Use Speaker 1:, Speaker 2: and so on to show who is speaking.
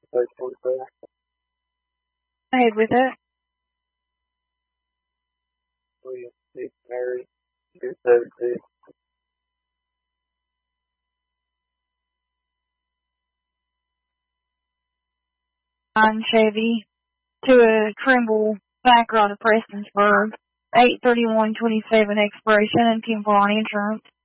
Speaker 1: Ahead with it. Chevy to a Trimble Sacra to Prestonsburg, 8/31/27 expiration, and Kimball on insurance.